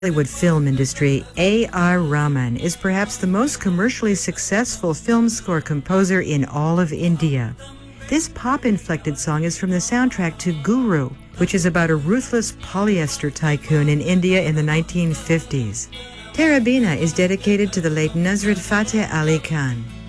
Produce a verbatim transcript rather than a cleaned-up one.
Hollywood film industry, A R. Rahman is perhaps the most commercially successful film score composer in all of India. This pop-inflected song is from the soundtrack to Guru, which is about a ruthless polyester tycoon in India in the nineteen fifties. Tarabina is dedicated to the late Nusrat Fateh Ali Khan.